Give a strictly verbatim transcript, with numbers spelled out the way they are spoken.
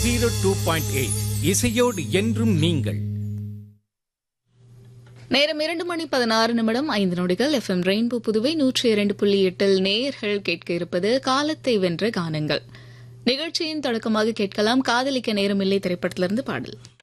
Zero two point eight இசையோடு என்றும் நீங்கள். நேரம் இரண்டு மணி பதினாறு நிமிடம் ஐந்து நொடிகள். எஃப் எம் ரெயின்போ புதுவை நூற்றி இரண்டு புள்ளி எட்டில் நேயர்கள் கேட்க இருப்பது காலத்தை வென்ற கானங்கள். நிகழ்ச்சியின் தொடக்கமாக கேட்கலாம் காதலிக்க நேரமில்லை திரைப்படத்திலிருந்து பாடல்.